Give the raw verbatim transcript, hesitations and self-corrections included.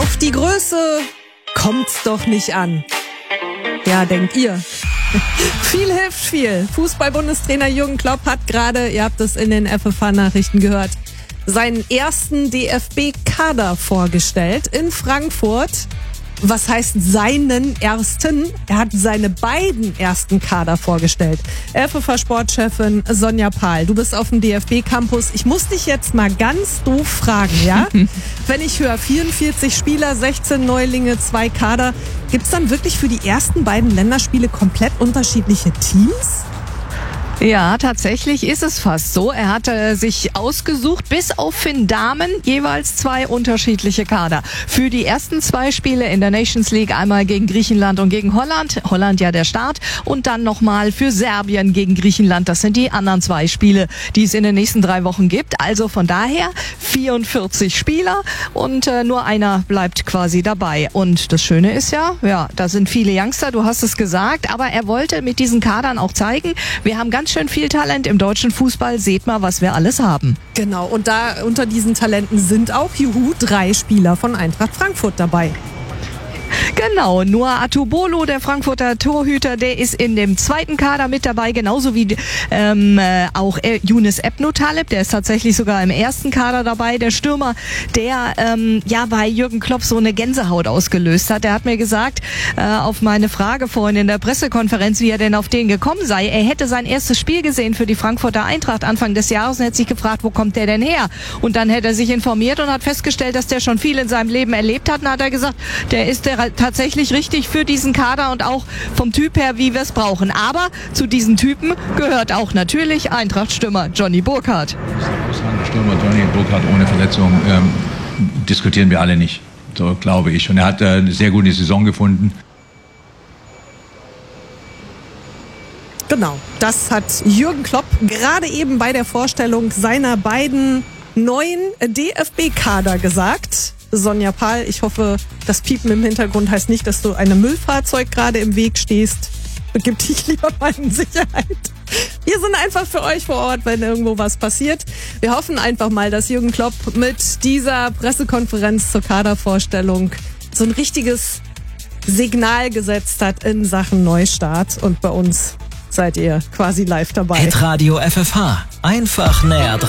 Auf die Größe kommt's doch nicht an. Ja, denkt ihr. Viel hilft viel. Fußball-Bundestrainer Jürgen Klopp hat gerade, ihr habt es in den F F H-Nachrichten gehört, seinen ersten D F B-Kader vorgestellt in Frankfurt. Was heißt seinen ersten? Er hat seine beiden ersten Kader vorgestellt. F F H-Sportchefin Sonja Pahl, du bist auf dem D F B-Campus. Ich muss dich jetzt mal ganz doof fragen, ja? Wenn ich höre, vierundvierzig Spieler, sechzehn Neulinge, zwei Kader, gibt's dann wirklich für die ersten beiden Länderspiele komplett unterschiedliche Teams? Ja, tatsächlich ist es fast so. Er hatte sich ausgesucht, bis auf Finn Dahmen, jeweils zwei unterschiedliche Kader. Für die ersten zwei Spiele in der Nations League, einmal gegen Griechenland und gegen Holland. Holland ja der Start. Und dann nochmal für Serbien gegen Griechenland. Das sind die anderen zwei Spiele, die es in den nächsten drei Wochen gibt. Also von daher vierundvierzig Spieler und äh, nur einer bleibt quasi dabei. Und das Schöne ist ja, ja, da sind viele Youngster, du hast es gesagt. Aber er wollte mit diesen Kadern auch zeigen, wir haben ganz schön viel Talent im deutschen Fußball. Seht mal, was wir alles haben. Genau, und da unter diesen Talenten sind auch, juhu, drei Spieler von Eintracht Frankfurt dabei. Genau, Noah Atubolo, der Frankfurter Torhüter, der ist in dem zweiten Kader mit dabei, genauso wie ähm, äh, auch äh, Younes Ebnotaleb, der ist tatsächlich sogar im ersten Kader dabei. Der Stürmer, der ähm, ja bei Jürgen Klopp so eine Gänsehaut ausgelöst hat. Der hat mir gesagt, äh, auf meine Frage vorhin in der Pressekonferenz, wie er denn auf den gekommen sei, er hätte sein erstes Spiel gesehen für die Frankfurter Eintracht Anfang des Jahres und hätte sich gefragt, wo kommt der denn her? Und dann hätte er sich informiert und hat festgestellt, dass der schon viel in seinem Leben erlebt hat. Und hat er gesagt, der ist der tatsächlich richtig für diesen Kader und auch vom Typ her, wie wir es brauchen. Aber zu diesen Typen gehört auch natürlich Eintracht-Stürmer Johnny Burkhardt. Stürmer Johnny Burkhardt ohne Verletzung ähm, diskutieren wir alle nicht, so glaube ich. Und er hat äh, eine sehr gute Saison gefunden. Genau, das hat Jürgen Klopp gerade eben bei der Vorstellung seiner beiden neuen D F B-Kader gesagt. Sonja Pahl, ich hoffe, das Piepen im Hintergrund heißt nicht, dass du einem Müllfahrzeug gerade im Weg stehst. Begib dich lieber mal in Sicherheit. Wir sind einfach für euch vor Ort, wenn irgendwo was passiert. Wir hoffen einfach mal, dass Jürgen Klopp mit dieser Pressekonferenz zur Kadervorstellung so ein richtiges Signal gesetzt hat in Sachen Neustart. Und bei uns seid ihr quasi live dabei. Hitradio F F H. Einfach näher dran.